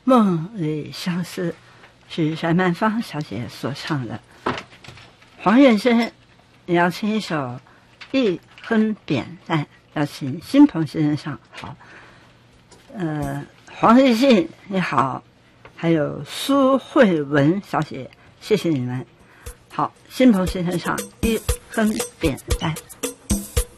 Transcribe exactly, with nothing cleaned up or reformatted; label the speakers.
Speaker 1: 梦里相思是翟曼芳小姐所唱的。黄元生邀请一首一哼扁担，邀请新鹏先生唱。好，呃，黄日信你好，还有苏慧文小姐，谢谢你们。好，新鹏先生唱一哼扁担。